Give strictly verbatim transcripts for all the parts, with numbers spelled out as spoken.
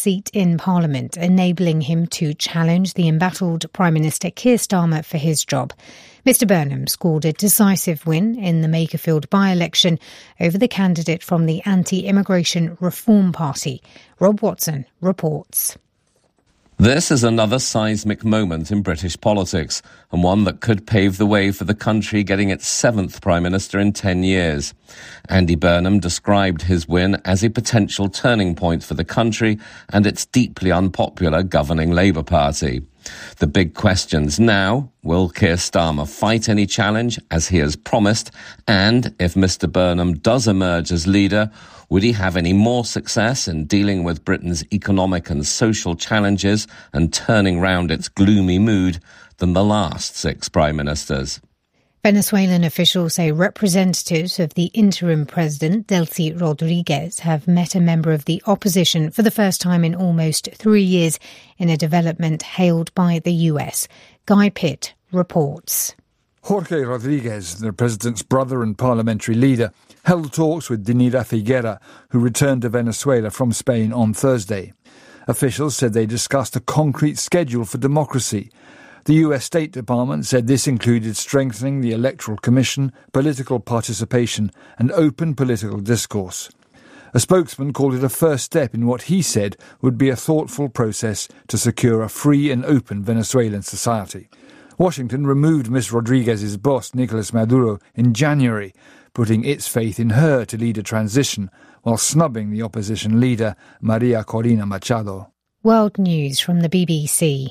seat in Parliament, enabling him to challenge the embattled Prime Minister Keir Starmer for his job. Mister Burnham scored a decisive win in the Makerfield by-election over the candidate from the Anti-Immigration Reform Party. Rob Watson reports. This is another seismic moment in British politics, and one that could pave the way for the country getting its seventh Prime Minister in ten years. Andy Burnham described his win as a potential turning point for the country and its deeply unpopular governing Labour Party. The big questions now: will Keir Starmer fight any challenge, as he has promised? And if Mister Burnham does emerge as leader, would he have any more success in dealing with Britain's economic and social challenges and turning round its gloomy mood than the last six prime ministers? Venezuelan officials say representatives of the interim president, Delcy Rodriguez, have met a member of the opposition for the first time in almost three years in a development hailed by the U S. Guy Pitt reports. Jorge Rodriguez, the president's brother and parliamentary leader, held talks with Dinira Figuera, who returned to Venezuela from Spain on Thursday. Officials said they discussed a concrete schedule for democracy. The U S State Department said this included strengthening the Electoral Commission, political participation, and open political discourse. A spokesman called it a first step in what he said would be a thoughtful process to secure a free and open Venezuelan society. Washington removed Miz Rodriguez's boss, Nicolas Maduro, in January, putting its faith in her to lead a transition, while snubbing the opposition leader, Maria Corina Machado. World News from the B B C.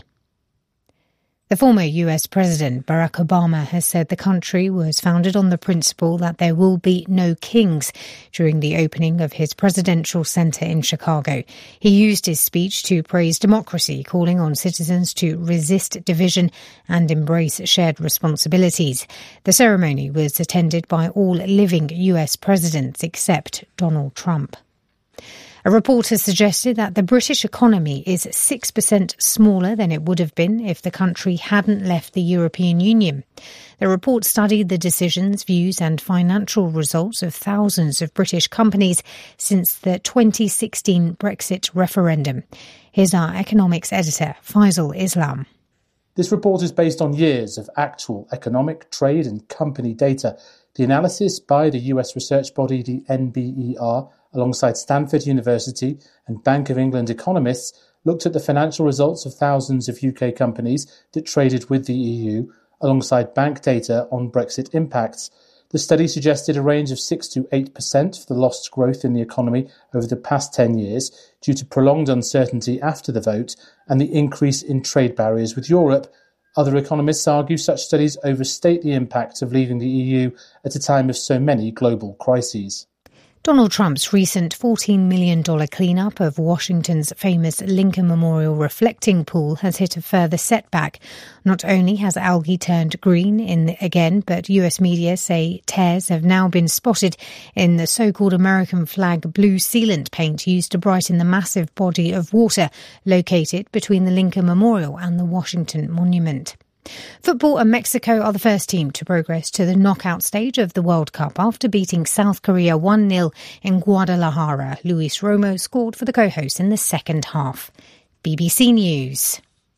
The former U S President Barack Obama has said the country was founded on the principle that there will be no kings during the opening of his presidential center in Chicago. He used his speech to praise democracy, calling on citizens to resist division and embrace shared responsibilities. The ceremony was attended by all living U S presidents except Donald Trump. A report has suggested that the British economy is six percent smaller than it would have been if the country hadn't left the European Union. The report studied the decisions, views and financial results of thousands of British companies since the twenty sixteen Brexit referendum. Here's our economics editor, Faisal Islam. This report is based on years of actual economic, trade and company data. The analysis by the U S research body, the N B E R, alongside Stanford University and Bank of England economists, looked at the financial results of thousands of U K companies that traded with the E U, alongside bank data on Brexit impacts. The study suggested a range of six to eight percent for the lost growth in the economy over the past ten years due to prolonged uncertainty after the vote and the increase in trade barriers with Europe. Other economists argue such studies overstate the impact of leaving the E U at a time of so many global crises. Donald Trump's recent fourteen million dollars cleanup of Washington's famous Lincoln Memorial reflecting pool has hit a further setback. Not only has algae turned green in again, but U S media say tears have now been spotted in the so-called American flag blue sealant paint used to brighten the massive body of water located between the Lincoln Memorial and the Washington Monument. Football and Mexico are the first team to progress to the knockout stage of the World Cup after beating South Korea one nil in Guadalajara. Luis Romo scored for the co-hosts in the second half. B B C News.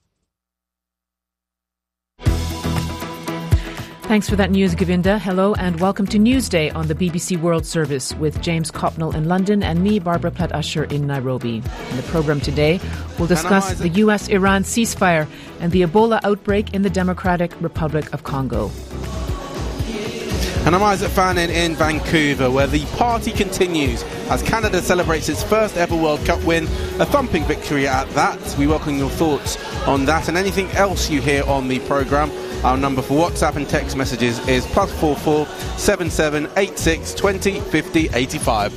Thanks for that news, Govinda. Hello and welcome to Newsday on the B B C World Service with James Copnell in London and me, Barbara Platt-Usher, in Nairobi. In the programme today, we'll discuss the U S Iran ceasefire and the Ebola outbreak in the Democratic Republic of Congo. And I'm Isaac Fannin in Vancouver, where the party continues as Canada celebrates its first ever World Cup win, a thumping victory at that. We welcome your thoughts on that and anything else you hear on the programme. Our number for WhatsApp and text messages is plus four four seven seven eight six twenty fifty eighty five.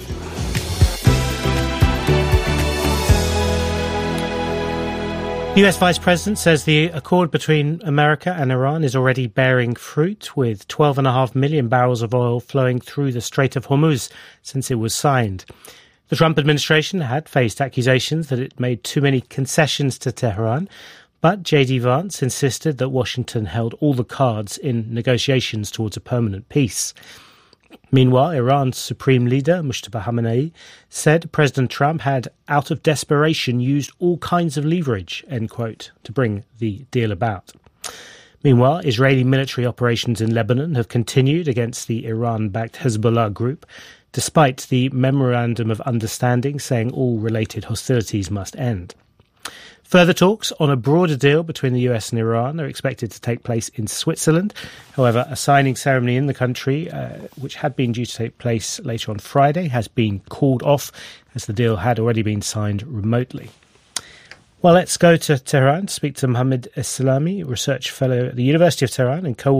The U S Vice President says the accord between America and Iran is already bearing fruit, with twelve point five million barrels of oil flowing through the Strait of Hormuz since it was signed. The Trump administration had faced accusations that it made too many concessions to Tehran, but J D Vance insisted that Washington held all the cards in negotiations towards a permanent peace. Meanwhile, Iran's supreme leader, Mujtaba Khamenei, said President Trump had, out of desperation, used all kinds of leverage, end quote, to bring the deal about. Meanwhile, Israeli military operations in Lebanon have continued against the Iran-backed Hezbollah group, despite the Memorandum of Understanding saying all related hostilities must end. Further talks on a broader deal between the U S and Iran are expected to take place in Switzerland. However, a signing ceremony in the country, uh, which had been due to take place later on Friday, has been called off as the deal had already been signed remotely. Well, let's go to Tehran to speak to Mohammad Eslami, research fellow at the University of Tehran and co